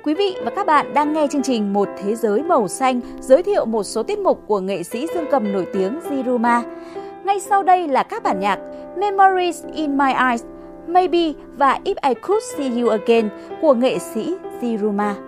Quý vị và các bạn đang nghe chương trình Một Thế Giới Màu Xanh giới thiệu một số tiết mục của nghệ sĩ dương cầm nổi tiếng Yiruma. Ngay sau đây là các bản nhạc Memories in My Eyes, Maybe và If I Could See You Again của nghệ sĩ Yiruma.